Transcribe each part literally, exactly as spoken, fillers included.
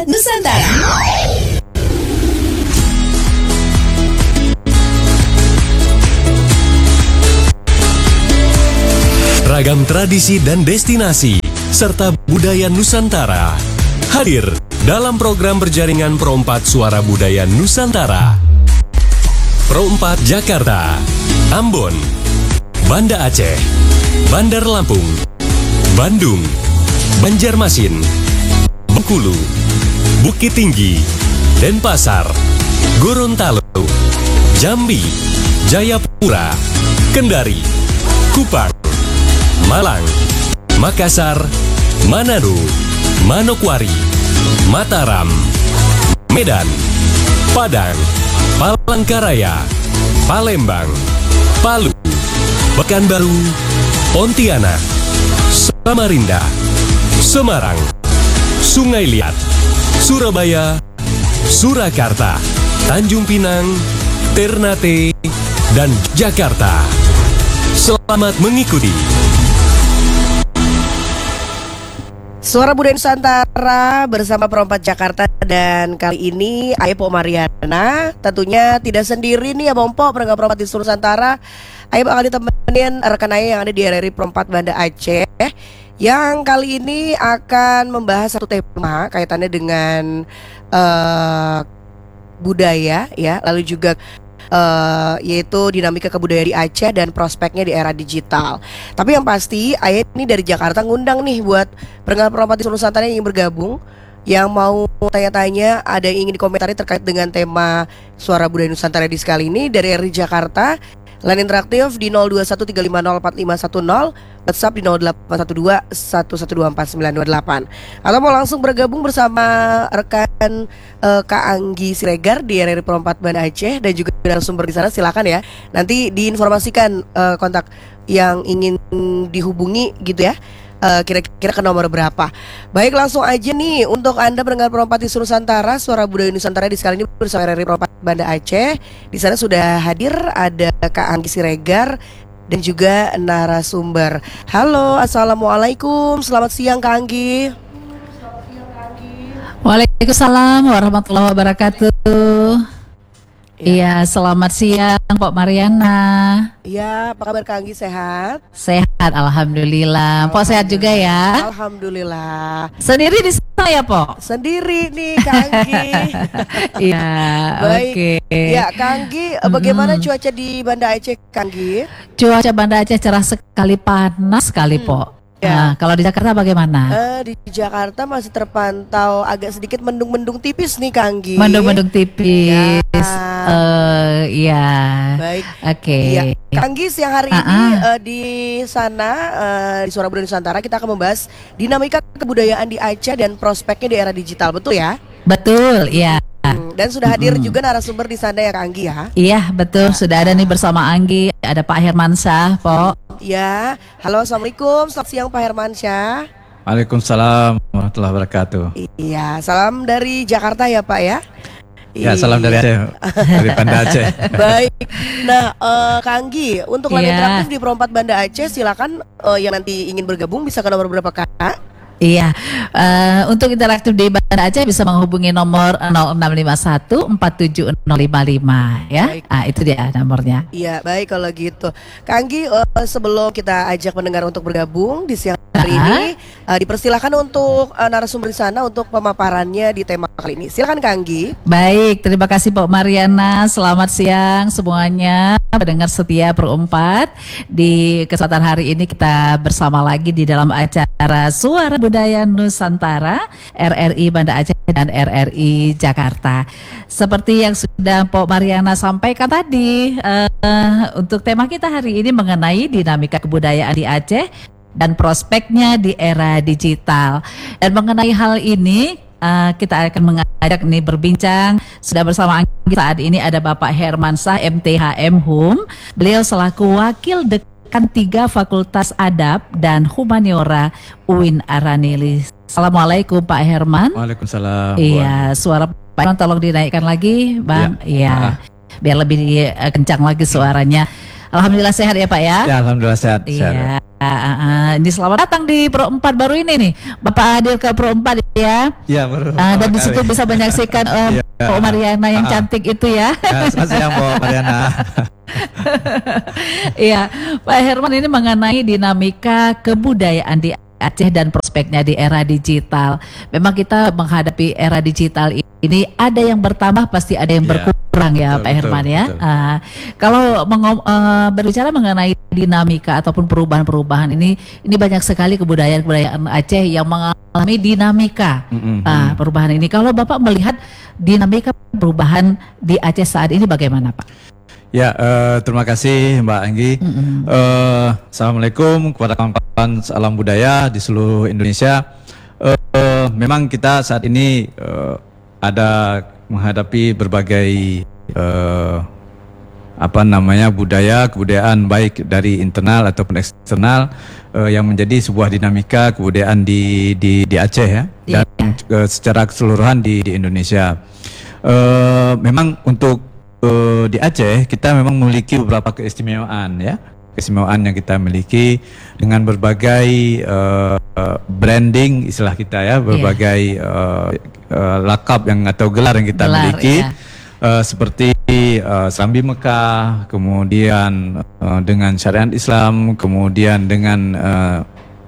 Nusantara. Ragam tradisi dan destinasi serta budaya Nusantara hadir dalam program berjaringan Pro empat Suara Budaya Nusantara. Pro empat Jakarta, Ambon, Banda Aceh, Bandar Lampung, Bandung, Banjarmasin, Bengkulu, Bukit Tinggi, Denpasar, Gorontalo, Jambi, Jayapura, Kendari, Kupang, Malang, Makassar, Manado, Manokwari, Mataram, Medan, Padang, Palangkaraya, Palembang, Palu, Pekanbaru, Pontianak, Samarinda, Semarang, Sungai Liat, Surabaya, Surakarta, Tanjung Pinang, Ternate, dan Jakarta. Selamat mengikuti Suara Budaya Nusantara bersama Pro empat Jakarta, dan kali ini Aye Po Mariana tentunya tidak sendiri nih ya Bompo, pendengar Pro empat di seluruh Nusantara. Aye bakal ditemenin rekan Aye yang ada di R R I Pro empat Banda Aceh, yang kali ini akan membahas satu tema kaitannya dengan uh, budaya ya, lalu juga Uh, yaitu dinamika kebudayaan di Aceh dan prospeknya di era digital. Tapi yang pasti Aye ini dari Jakarta ngundang nih buat pendengar Pro empat di seluruh Nusantara yang ingin bergabung, yang mau tanya-tanya, ada yang ingin dikomentari terkait dengan tema Suara Budaya Nusantara di sekali ini dari R R I Jakarta. Line interaktif di nol dua satu tiga lima nol empat lima satu nol, WhatsApp di nol delapan satu dua satu satu dua empat sembilan dua delapan. Atau mau langsung bergabung bersama rekan uh, Kak Anggi Siregar di R R I Pro empat Banda Aceh dan juga narasumber di sana, silakan ya. Nanti diinformasikan uh, kontak yang ingin dihubungi gitu ya. Uh, kira-kira ke nomor berapa. Baik, langsung aja nih untuk Anda pendengar Pro empat di seluruh Nusantara, Suara Budaya Nusantara di sekali ini bersama R R I Pro empat Banda Aceh. Di sana sudah hadir ada Kak Anggi Siregar dan juga narasumber. Halo, assalamualaikum, selamat siang Kak Anggi. Waalaikumsalam warahmatullahi wabarakatuh. Iya, selamat siang Pak Mariana. Iya, apa kabar Kak Anggi, sehat? Sehat, alhamdulillah. Pok sehat juga ya? Alhamdulillah. Sendiri di sana ya, Pok? Sendiri nih Kak Anggi. Iya, oke. Okay. Ya, Kak Anggi, bagaimana hmm. cuaca di Banda Aceh, Kak Anggi? Cuaca Banda Aceh cerah sekali, panas sekali, hmm. Pok. Ya. Nah, kalau di Jakarta bagaimana? Uh, di Jakarta masih terpantau agak sedikit mendung-mendung tipis nih Kak Anggi. Mendung-mendung tipis. Ya. Uh, iya. Baik. Oke. Okay. Ya. Kak Anggi, siang hari uh-uh. ini uh, di sana uh, di Suara Budaya Nusantara kita akan membahas dinamika kebudayaan di Aceh dan prospeknya di era digital, betul ya? Betul, iya. Hmm, dan sudah hadir mm-hmm. juga narasumber di sana ya Kak Anggi ya? Iya betul, ya. Sudah ada nih bersama Anggi, ada Pak Hermansyah, Pok. Ya, halo, assalamualaikum, selamat siang Pak Hermansyah. Waalaikumsalam warahmatullahi wabarakatuh. Iya, salam dari Jakarta ya Pak ya. Ya, salam dari Aceh, dari Banda Aceh. Baik, nah uh, Kak Anggi, untuk line yeah. interaktif di Pro empat Banda Aceh, silakan uh, yang nanti ingin bergabung bisa ke nomor berapa Kak? Iya, uh, untuk interaktif di Banda Aceh bisa menghubungi nomor nol enam lima satu empat tujuh nol lima lima ya. Baik. Ah, itu dia nomornya. Iya, baik kalau gitu. Kak Anggi, uh, sebelum kita ajak pendengar untuk bergabung di siang hari uh-huh. ini, uh, dipersilakan untuk uh, narasumber di sana untuk pemaparannya di tema kali ini. Silakan Kak Anggi. Baik, terima kasih Pak Mariana. Selamat siang semuanya, pendengar setia Pro empat. Di kesempatan hari ini kita bersama lagi di dalam acara Suara Budaya Nusantara R R I Banda Aceh dan R R I Jakarta. Seperti yang sudah Pak Mariana sampaikan tadi, uh, untuk tema kita hari ini mengenai dinamika kebudayaan di Aceh dan prospeknya di era digital. Dan mengenai hal ini uh, kita akan mengajak nih berbincang sudah bersama Anggi saat ini ada Bapak Hermansyah M T H M Hum. Beliau selaku Wakil Dekan tiga Fakultas Adab dan Humaniora U I N Aranili. Assalamualaikum Pak Herman. Waalaikumsalam. Iya, suara Pak Herman tolong dinaikkan lagi, Bang. Iya, ya. Biar lebih kencang lagi suaranya. Alhamdulillah sehat ya Pak ya. Ya, alhamdulillah sehat. sehat. Iya. Uh, uh, ini selamat datang di Pro empat baru ini nih. Bapak hadir ke Pro empat ya. Iya, baru. Uh, dan di situ bisa menyaksikan uh, Ya. Pak Mariana yang Ah. cantik itu ya. Ya, selamat siang Bu Mariana. Iya, Pak Herman, ini mengenai dinamika kebudayaan di Aceh dan prospeknya di era digital. Memang kita menghadapi era digital ini ada yang bertambah pasti ada yang Ya, berkurang ya betul, Pak Herman betul, ya. betul. Ah, kalau mengom- eh, berbicara mengenai dinamika ataupun perubahan-perubahan ini, ini banyak sekali kebudayaan-kebudayaan Aceh yang mengalami dinamika Mm-mm. ah, perubahan ini. Kalau Bapak melihat dinamika perubahan di Aceh saat ini bagaimana Pak? Ya, eh, terima kasih Mbak Anggi. Mm-mm. Eh, Assalamualaikum kepada kawan-kawan salam budaya di seluruh Indonesia. Eh, eh, memang kita saat ini eh, ada menghadapi berbagai eh, apa namanya budaya kebudayaan baik dari internal ataupun eksternal eh, yang menjadi sebuah dinamika kebudayaan di di, di Aceh ya, dan eh, secara keseluruhan di, di Indonesia. Eh, memang untuk Uh, di Aceh kita memang memiliki beberapa keistimewaan ya, keistimewaan yang kita miliki dengan berbagai uh, uh, branding istilah kita ya, berbagai uh, uh, lakap yang atau gelar yang kita Gelar, miliki ya. uh, seperti uh, Serambi Mekah, kemudian uh, dengan syariat Islam, kemudian dengan uh,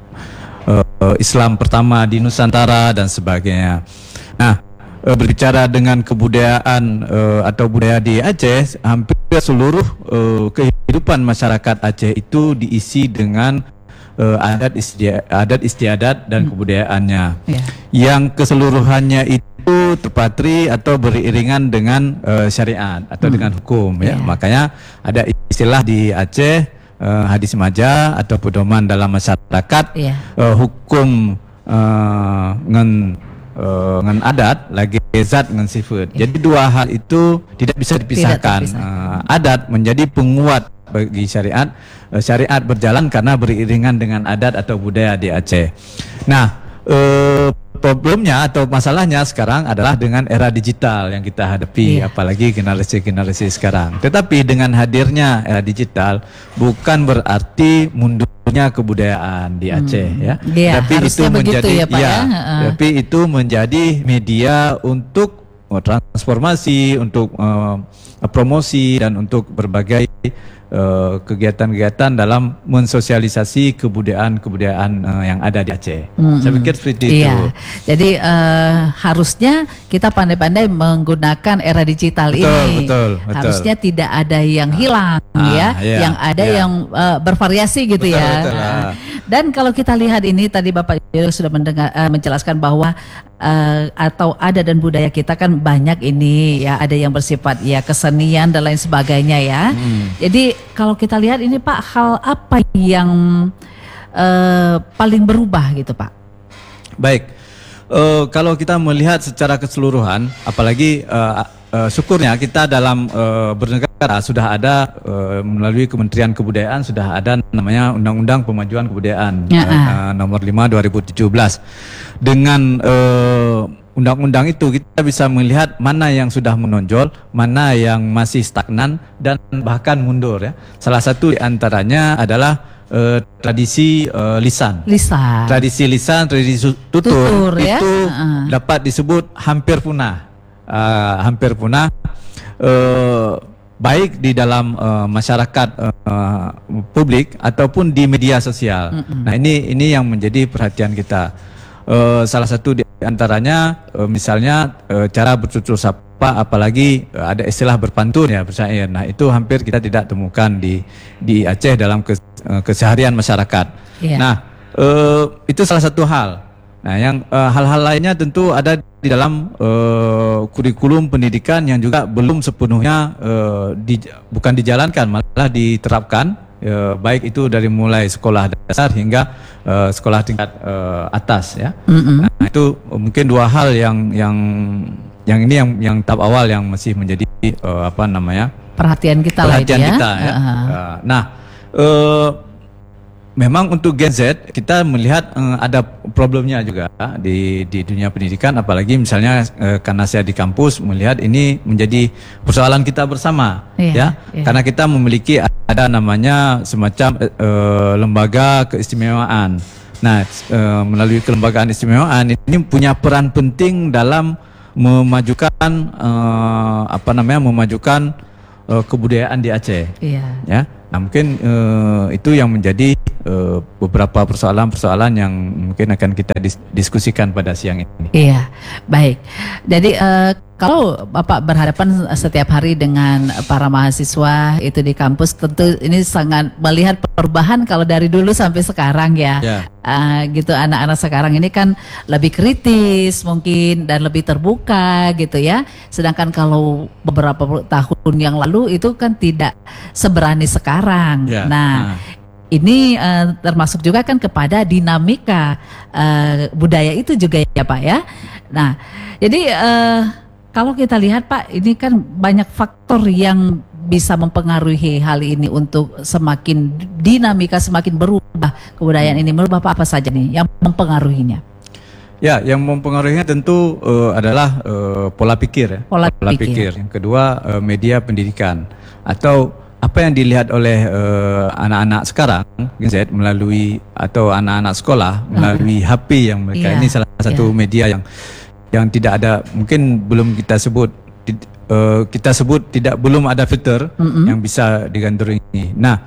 uh, Islam pertama di Nusantara dan sebagainya. Nah, berbicara dengan kebudayaan uh, atau budaya di Aceh, hampir seluruh uh, kehidupan masyarakat Aceh itu diisi dengan uh, adat istiadat, adat istiadat dan Hmm. kebudayaannya, Ya. yang keseluruhannya itu terpatri atau beriringan dengan uh, syariat atau Hmm. dengan hukum ya. Ya. Makanya ada istilah di Aceh uh, hadis maja atau pedoman dalam masyarakat Ya. uh, hukum uh, ngen Uh, dengan adat lagi zat dengan sifat. Ya. Jadi dua hal itu tidak bisa dipisahkan. terpisahkan. Uh, adat menjadi penguat bagi syariat. Uh, syariat berjalan karena beriringan dengan adat atau budaya di Aceh. Nah, uh, problemnya atau masalahnya sekarang adalah dengan era digital yang kita hadapi, Iya. apalagi generasi-generasi sekarang. Tetapi dengan hadirnya era digital bukan berarti mundurnya kebudayaan di Aceh Hmm. ya. Iya, Tapi itu harusnya begitu menjadi ya, Pak, ya. Heeh. tapi itu menjadi media untuk uh, transformasi, untuk uh, promosi dan untuk berbagai uh, kegiatan-kegiatan dalam mensosialisasi kebudayaan-kebudayaan uh, yang ada di Aceh. Mm-mm. Saya pikir seperti itu. Iya, jadi eh, harusnya kita pandai-pandai menggunakan era digital Betul, ini. betul, betul. Harusnya tidak ada yang hilang Ah, ya, iya, yang ada iya. yang eh, bervariasi gitu Betul, ya. betul, Nah, ah. Dan kalau kita lihat ini tadi Bapak Yoyo sudah mendengar eh, menjelaskan bahwa eh, atau adat dan budaya kita kan banyak ini ya, ada yang bersifat ya kesenian dan lain sebagainya ya. Hmm. Jadi kalau kita lihat ini Pak, hal apa yang eh, paling berubah gitu Pak? Baik, Eh, kalau kita melihat secara keseluruhan, apalagi eh, eh, syukurnya kita dalam eh, bernegara sudah ada eh, melalui Kementerian Kebudayaan sudah ada namanya Undang-Undang Pemajuan Kebudayaan Ya, eh, ah. eh, nomor lima dua ribu tujuh belas. Dengan eh, undang-undang itu kita bisa melihat mana yang sudah menonjol, mana yang masih stagnan dan bahkan mundur ya. Salah satu di antaranya adalah eh, tradisi eh, lisan. Lisa. Tradisi lisan, tradisi tutur, Tutur, ya. itu Uh-uh. dapat disebut hampir punah, Uh, hampir punah, uh, baik di dalam uh, masyarakat uh, publik ataupun di media sosial. Mm-mm. Nah ini ini yang menjadi perhatian kita. Uh, salah satu di antaranya uh, misalnya uh, cara bertutur sapa, apalagi uh, ada istilah berpantun ya, bersyair. Nah itu hampir kita tidak temukan di di Aceh dalam kes, uh, keseharian masyarakat. Iya. Nah uh, itu salah satu hal. Nah yang uh, hal-hal lainnya tentu ada di dalam uh, kurikulum pendidikan yang juga belum sepenuhnya uh, di, bukan dijalankan, malah diterapkan. Uh, baik itu dari mulai sekolah dasar hingga uh, sekolah tingkat uh, atas ya. Mm-mm. Nah, itu mungkin dua hal yang yang yang ini yang yang tahap awal yang masih menjadi uh, apa namanya Perhatian kita lah itu perhatian ya. kita ya. Uh-huh. Uh, nah, uh, memang untuk Gen Z kita melihat uh, ada problemnya juga di di dunia pendidikan, apalagi misalnya uh, karena saya di kampus melihat ini menjadi persoalan kita bersama, Iya, ya, iya. karena kita memiliki ada namanya semacam uh, lembaga keistimewaan. Nah, uh, melalui kelembagaan istimewaan ini punya peran penting dalam memajukan uh, apa namanya memajukan uh, kebudayaan di Aceh. Iya. Ya, nah mungkin uh, itu yang menjadi uh, beberapa persoalan-persoalan yang mungkin akan kita dis- diskusikan pada siang ini. Iya, baik. Jadi eh, kalau Bapak berhadapan setiap hari dengan para mahasiswa itu di kampus, tentu ini sangat melihat perubahan kalau dari dulu sampai sekarang ya. Ya. Eh, gitu anak-anak sekarang ini kan lebih kritis mungkin dan lebih terbuka gitu ya. Sedangkan kalau beberapa tahun yang lalu itu kan tidak seberani sekarang. Ya. Nah, Nah. ini uh, termasuk juga kan kepada dinamika uh, budaya itu juga ya Pak ya. Nah, jadi uh, kalau kita lihat Pak, ini kan banyak faktor yang bisa mempengaruhi hal ini untuk semakin dinamika, semakin berubah kebudayaan ini. Menurut Bapak apa saja nih yang mempengaruhinya? Ya, yang mempengaruhinya tentu uh, adalah uh, pola pikir, ya. Pola pikir. Yang kedua uh, media pendidikan atau apa yang dilihat oleh uh, anak-anak sekarang Gen Z melalui atau anak-anak sekolah melalui H P yang mereka Iya, ini salah satu iya. media yang yang tidak ada, mungkin belum kita sebut di- uh, kita sebut tidak belum ada filter Mm-mm. yang bisa digandrungi. Nah,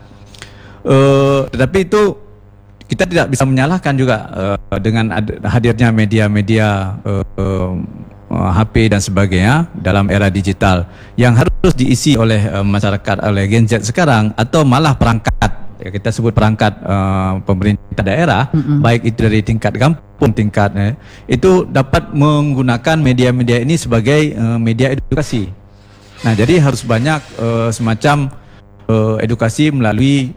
uh, tetapi itu kita tidak bisa menyalahkan juga uh, dengan ad- hadirnya media-media uh, uh, uh, H P dan sebagainya dalam era digital yang harus diisi oleh uh, masyarakat, oleh Gen Z sekarang, atau malah perangkat, ya, kita sebut perangkat uh, pemerintah daerah, Mm-mm. baik itu dari tingkat kampung, tingkat eh, itu dapat menggunakan media-media ini sebagai uh, media edukasi. Nah, jadi harus banyak uh, semacam uh, edukasi melalui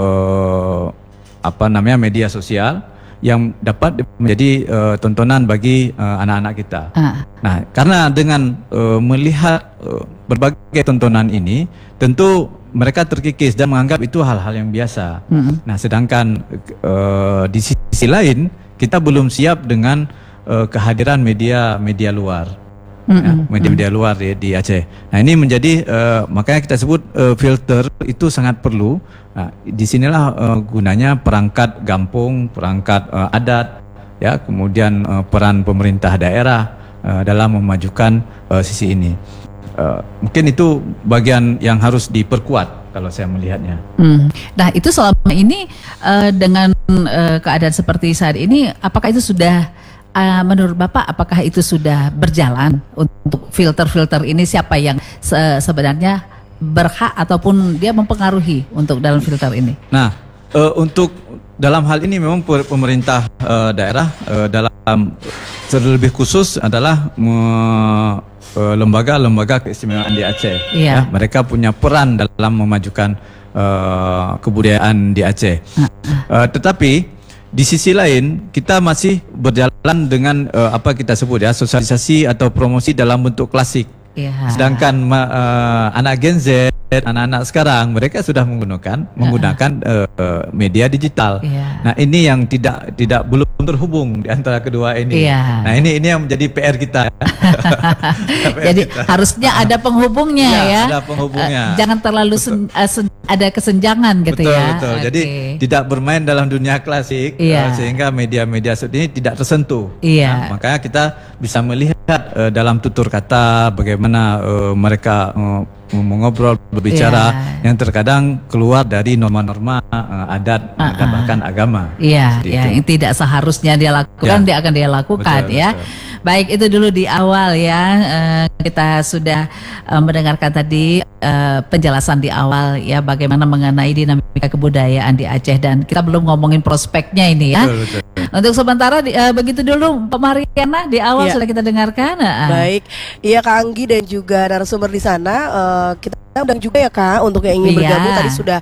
uh, apa namanya media sosial yang dapat menjadi uh, tontonan bagi uh, anak-anak kita. Ah, Nah, karena dengan uh, melihat uh, berbagai tontonan ini, tentu mereka terkikis dan menganggap itu hal-hal yang biasa. mm-mm. Nah, sedangkan uh, di sisi lain kita belum siap dengan uh, kehadiran media-media luar. Ya, Mm-mm. media-media luar di, di Aceh. Nah, ini menjadi uh, makanya kita sebut uh, filter itu sangat perlu. Nah, disinilah uh, gunanya perangkat kampung, perangkat uh, adat, ya, kemudian uh, peran pemerintah daerah uh, dalam memajukan uh, sisi ini. Uh, mungkin itu bagian yang harus diperkuat kalau saya melihatnya. Hmm. Nah, itu selama ini eh, dengan eh, keadaan seperti saat ini, apakah itu sudah eh, menurut Bapak, apakah itu sudah berjalan untuk filter-filter ini? Siapa yang se- sebenarnya berhak ataupun dia mempengaruhi untuk dalam filter ini? Nah, uh, untuk dalam hal ini memang per- pemerintah uh, daerah uh, dalam terlebih khusus adalah me- uh, lembaga-lembaga keistimewaan di Aceh. Iya. Ya, mereka punya peran dalam memajukan uh, kebudayaan di Aceh. Uh, tetapi di sisi lain kita masih berjalan dengan uh, apa kita sebut ya sosialisasi atau promosi dalam bentuk klasik. Iya. Sedangkan ma- uh, anak Gen Z, anak-anak sekarang mereka sudah menggunakan menggunakan uh, media digital. Iya. Nah, ini yang tidak tidak belum terhubung di antara kedua ini. Iya. Nah, ini ini yang menjadi P R kita. P R Jadi kita. harusnya ada penghubungnya Ya, ya. ada penghubungnya. Eh, jangan terlalu sen- eh, sen- ada kesenjangan gitu Betul, ya. betul. Oke. Jadi tidak bermain dalam dunia klasik, Iya. uh, sehingga media-media seperti ini tidak tersentuh. Iya. Nah, makanya kita bisa melihat uh, dalam tutur kata bagaimana uh, mereka uh, mengobrol, berbicara Iya. yang terkadang keluar dari norma-norma uh, adat Uh-uh. dan bahkan agama. Iya, Seperti ya, itu. yang tidak seharusnya dia lakukan, Ya. dia akan dia lakukan Betul, ya. betul. Baik, itu dulu di awal ya. Eh, kita sudah eh, mendengarkan tadi eh, penjelasan di awal ya bagaimana mengenai dinamika kebudayaan di Aceh, dan kita belum ngomongin prospeknya ini ya. Betul, betul. Untuk sementara di- eh, begitu dulu Pak Mariana, di awal Iya. sudah kita dengarkan. eh, Baik, iya Kak Anggi dan juga narasumber di sana. eh, kita undang juga ya Kak untuk yang ingin Iya. bergabung. Tadi sudah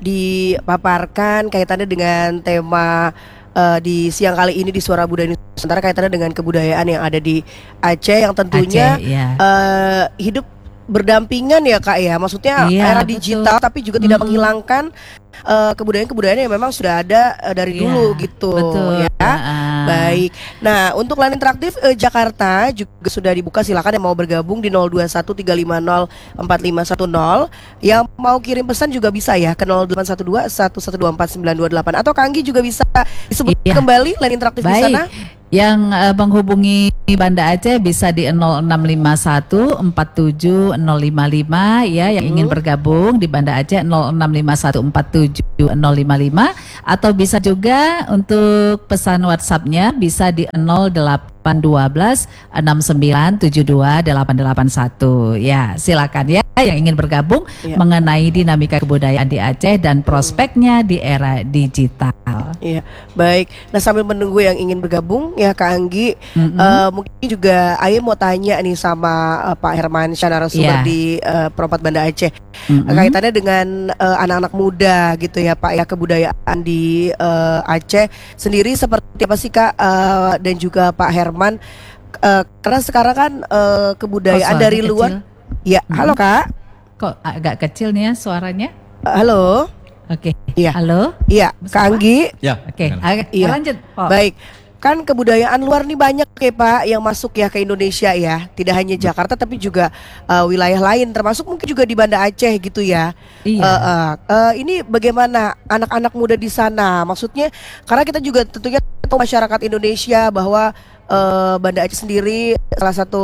dipaparkan kaitannya dengan tema eh, di siang kali ini di Suara Budaya Nusantara, kaitannya dengan kebudayaan yang ada di Aceh yang tentunya Aceh, iya. eh, hidup berdampingan ya Kak ya. Maksudnya Iya, era betul. digital tapi juga tidak Mm-mm. menghilangkan uh, kebudayaan-kebudayaan yang memang sudah ada uh, dari Iya, dulu gitu betul. ya. Ah. Baik. Nah, untuk line interaktif uh, Jakarta juga sudah dibuka, silakan yang mau bergabung di nol dua satu tiga lima nol empat lima satu nol. Yang mau kirim pesan juga bisa ya ke nol delapan satu dua satu satu dua empat sembilan dua delapan, atau Kak Anggi juga bisa disebut Iya. kembali line interaktif di Baik. sana. Yang uh, menghubungi Banda Aceh bisa di nol enam lima satu empat tujuh nol lima lima ya, yang ingin bergabung di Banda Aceh nol enam lima satu empat tujuh nol lima lima, atau bisa juga untuk pesan WhatsApp-nya bisa di nol delapan satu dua enam sembilan tujuh dua delapan delapan satu. Ya, silakan ya yang ingin bergabung Ya. mengenai dinamika kebudayaan di Aceh dan prospeknya di era digital. Iya, baik. Nah, sambil menunggu yang ingin bergabung ya Kak Anggi, Mm-mm. eh, mungkin juga Aye mau tanya nih sama eh, Pak Herman Syah, narasumber Iya. di eh, Perompat Banda Aceh, Mm-mm. kaitannya dengan eh, anak-anak muda gitu ya Pak ya, kebudayaan di eh, Aceh sendiri seperti apa sih Kak, eh, dan juga Pak Herman, eh, karena sekarang kan eh, kebudayaan Oh, dari suaranya luar. kecil. Ya, halo Kak. Kok agak kecil nih ya suaranya? Eh, halo. Oke. Iya. Halo. Iya, Kak Bersama? Anggi. Ya. Oke. dengan- Agak- Iya. Lanjut. Pak. Baik, kan kebudayaan luar nih banyak ya Pak yang masuk ya ke Indonesia ya. Tidak hanya Jakarta tapi juga uh, wilayah lain, termasuk mungkin juga di Banda Aceh gitu ya. Iya. Uh, uh, uh, ini bagaimana anak-anak muda di sana? Maksudnya karena kita juga tentunya tahu masyarakat Indonesia bahwa uh, Banda Aceh sendiri salah satu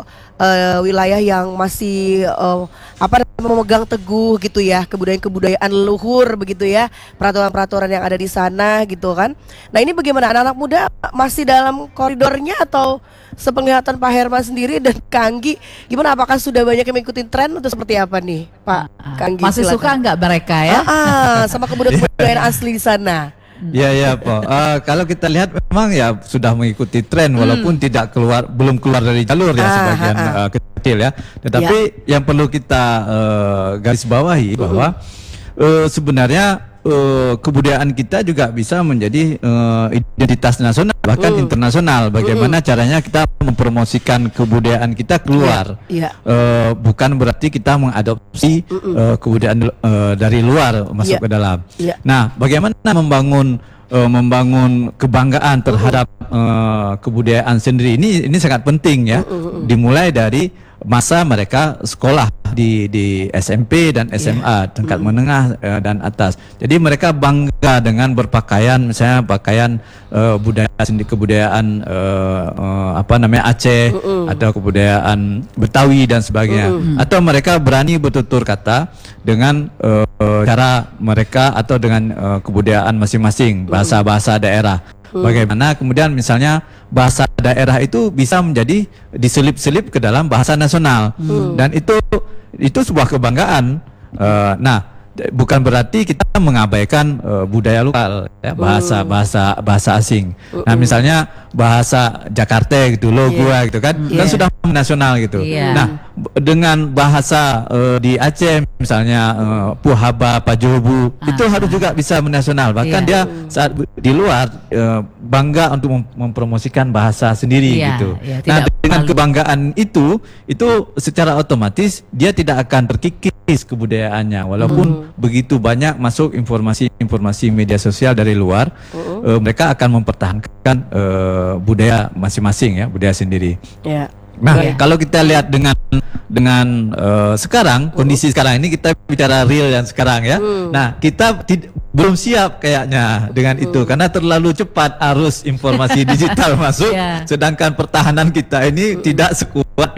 uh, wilayah yang masih uh, apa namanya, memegang teguh gitu ya kebudayaan-kebudayaan leluhur begitu ya, peraturan-peraturan yang ada di sana gitu kan. Nah, ini bagaimana anak-anak muda masih dalam koridornya atau sepenglihatan Pak Herman sendiri dan Kak Anggi gimana, apakah sudah banyak yang mengikuti tren atau seperti apa nih Pak Kak Anggi? Masih silakan. suka nggak mereka ya? Ah, ah, sama kebudayaan-kebudayaan asli di sana. Ya ya Pak. Uh, kalau kita lihat memang ya sudah mengikuti tren walaupun tidak keluar, belum keluar dari jalur ya Ah, sebagian ah, ah. uh, kecil ya. Tetapi yang perlu kita uh, garis bawahi bahwa uh, sebenarnya uh, kebudayaan kita juga bisa menjadi uh, identitas nasional bahkan Mm. internasional. Bagaimana caranya kita mempromosikan kebudayaan kita keluar. Iya. Uh, bukan berarti kita mengadopsi uh, kebudayaan uh, dari luar masuk Iya. ke dalam. Iya. Nah, bagaimana membangun uh, membangun kebanggaan terhadap uh, kebudayaan sendiri ini ini sangat penting ya. Dimulai dari masa mereka sekolah di di S M P dan S M A tingkat menengah uh, dan atas. Jadi mereka bangga dengan berpakaian misalnya pakaian uh, budaya sendiri, kebudayaan uh, uh, apa namanya Aceh atau kebudayaan Betawi dan sebagainya. Atau mereka berani bertutur kata dengan uh, uh, cara mereka atau dengan uh, kebudayaan masing-masing, bahasa-bahasa daerah. Bagaimana kemudian misalnya bahasa daerah itu bisa menjadi diselip-selip ke dalam bahasa nasional, dan itu itu sebuah kebanggaan. Uh, nah, bukan berarti kita mengabaikan uh, budaya lokal, ya, bahasa bahasa bahasa asing. Nah, misalnya bahasa Jakarta gitu, lo Iya. gua gitu kan, kan Iya. sudah nasional gitu. Iya. Nah, b- dengan bahasa uh, di Aceh misalnya uh, Puhaba, Pajobu, Ah. itu harus juga bisa menasional. Bahkan Iya. dia saat b- di luar uh, bangga untuk mem- mempromosikan bahasa sendiri Iya, gitu. iya, Nah, tidak dengan malu. kebanggaan itu, itu secara otomatis dia tidak akan terkikis kebudayaannya, walaupun begitu banyak masuk informasi-informasi media sosial dari luar, eh, mereka akan mempertahankan eh, budaya masing-masing ya, budaya sendiri. Ya. Nah, Iya. kalau kita lihat dengan dengan eh, sekarang kondisi sekarang ini, kita bicara real yang sekarang ya. Nah, kita tid- belum siap kayaknya dengan itu karena terlalu cepat arus informasi digital masuk, Iya. sedangkan pertahanan kita ini tidak sekuat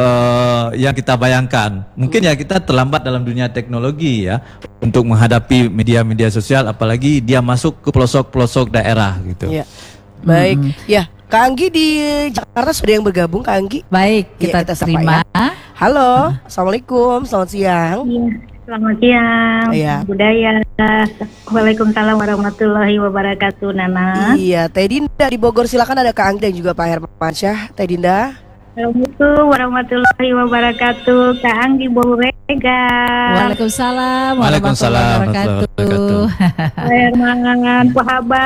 eh, yang kita bayangkan. Mungkin ya kita terlambat dalam dunia teknologi ya untuk menghadapi media-media sosial, apalagi dia masuk ke pelosok-pelosok daerah gitu. Ya. Baik. Ya, Kak Anggi di Jakarta sudah yang bergabung, Kak Anggi. Baik, Ya, kita, kita sapa terima. Halo, Assalamualaikum, selamat siang. Iya, selamat siang. Iya. Budaya. Waalaikumsalam warahmatullahi wabarakatuh, Nana. Iya, Teh Dinda di Bogor, silakan, ada Kak Anggi dan juga Pak Herman Syah. Teh Dinda. Assalamualaikum warahmatullahi wabarakatuh. Kak Anggi Borega. Waalaikumsalam Waalaikumsalam warahmatullahi wabarakatuh. Herman, Puhaba.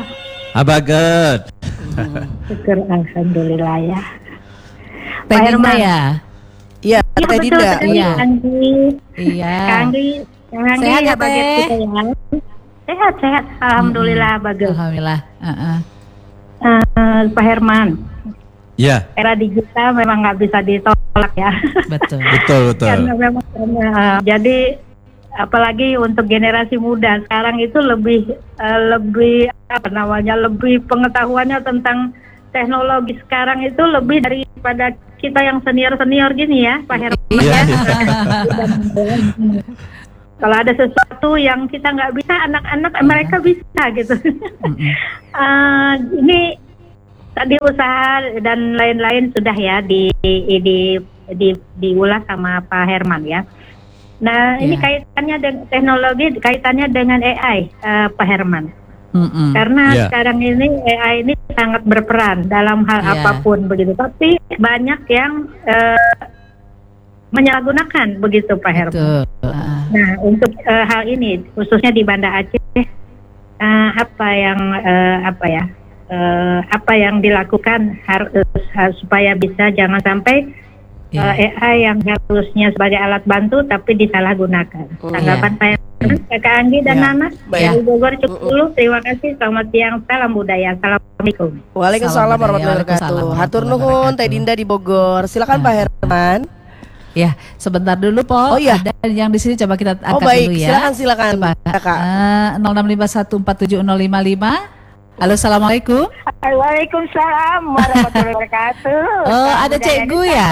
Abaget. Syukur alhamdulillah ya. Teh Pak Dinda Herman. ya? Iya, Iya Teh betul Dinda. sekali, Iya. Kak Anggi. Iya. Kak Anggi, Kang Sehat ya, bagus Teh? kita ya. Sehat, sehat. Alhamdulillah bagus. Alhamdulillah. Uh-uh. Eh, Pak Herman, Ya, era digital memang nggak bisa ditolak ya. Betul. betul betul. Karena memang eh, jadi apalagi untuk generasi muda sekarang itu lebih eh, lebih apa namanya lebih pengetahuannya tentang teknologi sekarang itu lebih daripada kita yang senior senior gini ya, Pak Herman. Iya, ya. iya. Kalau ada sesuatu yang kita nggak bisa, anak-anak eh, mereka bisa gitu. Eh, ini tadi usaha dan lain-lain sudah ya di di di diulas sama Pak Herman ya. Nah ini Ya. kaitannya dengan teknologi, kaitannya dengan A I, eh, Pak Herman. Mm-mm. Karena Ya. sekarang ini A I ini sangat berperan dalam hal Ya. apapun begitu. Tapi banyak yang eh, menyalahgunakan begitu Pak Herman. Betul. Uh, Nah, untuk eh, hal ini khususnya di Banda Aceh, eh, apa yang eh, apa ya, eh, apa yang dilakukan harus harus supaya bisa jangan sampai Ya. eh, A I yang harusnya sebagai alat bantu tapi disalahgunakan. Oh, Tanggapan saya, Kakak Anggi dan Ya. Nana, Baik. dari Bogor cukup dulu. Terima kasih. Selamat siang. Salam budaya. Assalamualaikum. Waalaikumsalam Salam warahmatullahi budaya. wabarakatuh. Waalaikumsalam Hatur warahmatullahi nuhun Teh wabarakatuh. Dinda di Bogor. Silakan Nah. Pak Herman. Ya, sebentar dulu Po. Oh, iya. Ada yang di sini coba kita angkat Oh baik, dulu ya. silakan silakan Coba. Kakak. Eh, nol enam lima satu empat tujuh nol lima lima. Halo, assalamualaikum. Waalaikumsalam warahmatullahi wabarakatuh. Oh, ada Cikgu ya?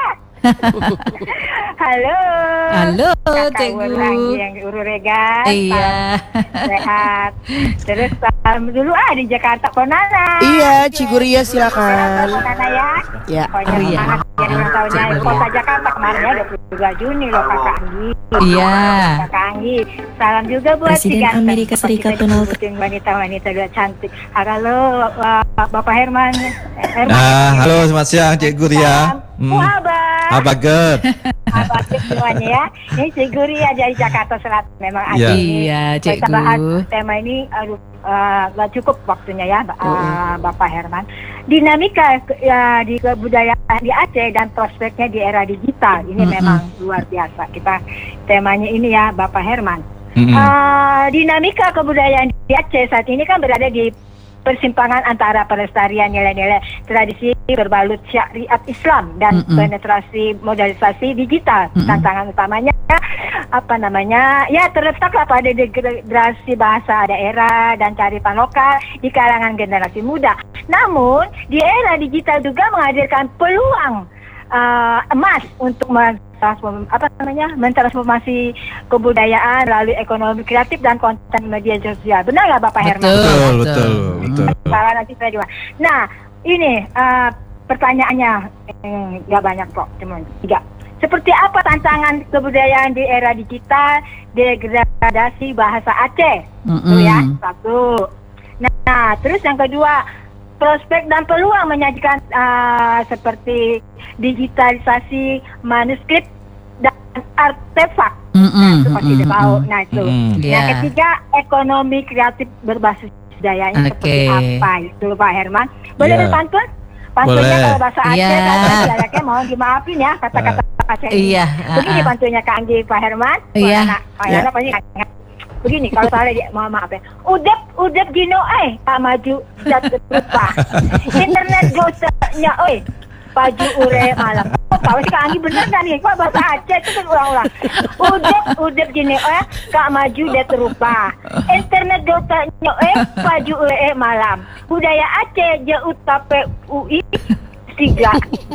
Halo. Halo, Kakak Cikgu. Wulangi yang Ururegan. Iya. Sehat. Terus salam dulu ah di Jakarta Konana. Iya, Ciguria silakan. Konana ya. Ya. Pokoknya Oh, iya. semangat jadi ulang tahunnya Cikgu, Kota iya. Jakarta kemarin ya dua puluh dua Juni loh Kakak Anggi. Iya. Kakak Anggi. Salam juga buat Presiden si ganteng. Amerika Seperti Serikat kita Donald disebutin wanita-wanita dua cantik. Halo uh, Bapak Herman. Herman. Nah, halo selamat siang Cik Guria. Hmm. Wah, Apa good? Abang semuanya ya. Ini Cik Guria dari Jakarta Selatan memang ada Iya. ini. Iya, Kita Cikgu. bahas tema ini aduh eh, nggak cukup waktunya ya eh, Bapak Herman. Dinamika ya, di kebudayaan di Aceh dan prospeknya di era digital ini Mm-mm. memang luar biasa. Kita temanya ini ya Bapak Herman. Mm-mm. Eh, dinamika kebudayaan di Aceh saat ini kan berada di persimpangan antara pelestarian nilai-nilai tradisi berbalut syariat Islam dan Mm-mm. penetrasi modernisasi digital. Mm-mm. Tantangan utamanya apa namanya ya terletaklah pada degradasi bahasa daerah dan kearifan lokal di kalangan generasi muda. Namun di era digital juga menghadirkan peluang uh, emas untuk mentransform, apa namanya mentransformasi kebudayaan melalui ekonomi kreatif dan konten media sosial. Benar nggak Bapak Herman? Betul, Betul. betul, betul. Salah nanti saya juga. Nah, ini uh, pertanyaannya eh, nggak banyak kok, cuma tiga. Seperti apa tantangan kebudayaan di era digital, degradasi bahasa Aceh? Itu ya, Mm-mm. satu. Nah, terus yang kedua, prospek dan peluang menyajikan uh, seperti digitalisasi manuskrip dan artefak. Mm-mm. Seperti Mm-mm. tahu. Nah, itu. Mm-mm. Iya. Yang ketiga, ekonomi kreatif berbasis budayanya seperti Oke. apa itu Pak Herman? Boleh Iya. berpantun? Pantunnya Boleh. kalau bahasa Aceh, Iya. kalau dialeknya mohon dimaafin ya kata-kata Aceh ini. Iya. Begini uh-uh. pantunnya Kak Anggi Pak Herman. Iya. Pak Pak Yana pasti nggak ingat. Begini kalau salah dia mohon maaf ya. Udep udep gino eh Pak maju dat lupa. Internet gosanya oi. Paju ure malam. Oh, Pak Kak Anggi bener kan nih? Kok bahasa Aceh itu kan ulang-ulang. Udep udep gini eh Kak maju dat rupa. Internet gosanya eh paju ure eh malam. Budaya Aceh je utape U I tiga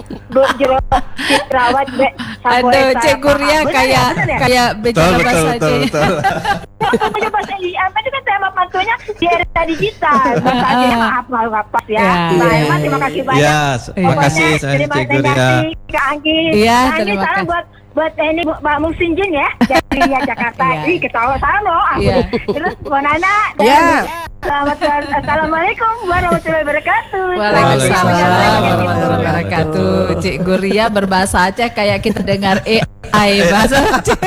jero citrawat be Aduh, Cik Guria kayak kayak Betul, bicara betul, bahasa betul, Aceh. betul. Pokoknya bahasa Inggris apa itu kan tema pantunya di era digital. Bahasa Aceh maaf maaf apa ya. Ya, Mbak iya, Emma terima kasih banyak. Ya, terima Iya. kasih Pokoknya saya terima Cik Guria. kasih Kak Anggi. Iya, Kak Anggi terima salam kasih. buat buat ini Mbak Musin Jin ya dari Jakarta. Iya. Ih ketawa salam loh. Aku. Iya. Terus Bu Nana. dan- Ya. Selamat assalamualaikum warahmatullahi wabarakatuh. Waalaikumsalam Waalaikumsalam warahmatullahi wabarakatuh. Cik Guria berbahasa Aceh kayak kita dengar A I bahasa Aceh.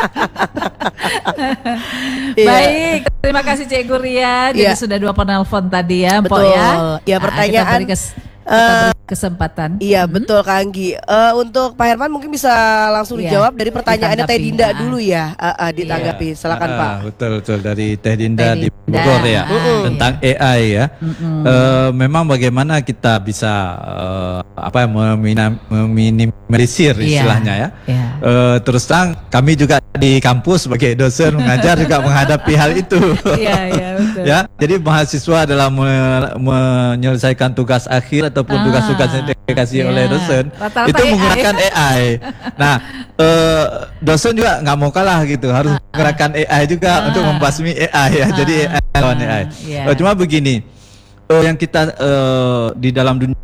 Iya. Baik, terima kasih Cik Guria. Jadi Iya. sudah dua penelpon tadi ya, Mpok Betul. ya. Ya, Nah, pertanyaan kita beri kes- Eh, Kesempatan. Iya Hmm. betul Kak Anggi. Eh, untuk Pak Herman mungkin bisa langsung Iya, dijawab dari pertanyaannya Teh ditanggapi. Dinda Ah. dulu ya. Ah, ah, ditanggapi. Silakan Ah, Pak. Betul betul dari Teh Dinda Teh di Dinda. Bogor ya Mm-mm. tentang A I ya. Mm-mm. Eh, memang bagaimana kita bisa eh, apa ya, memina- meminimalisir Iya. istilahnya ya. Iya. Eh, terus terang kami juga di kampus sebagai dosen mengajar juga menghadapi hal itu. Iya, iya, betul. Ya, jadi mahasiswa dalam me- menyelesaikan tugas akhir ataupun Ah, tugas-tugas yang dikasih iya. oleh dosen Rata-rata itu A I. menggunakan A I. Nah, eh, dosen juga nggak mau kalah gitu, harus menggunakan A I juga Ah. untuk membasmi A I ya. Jadi A I lawan A I. Iya. Eh, cuma begini, eh, yang kita eh, di dalam dunia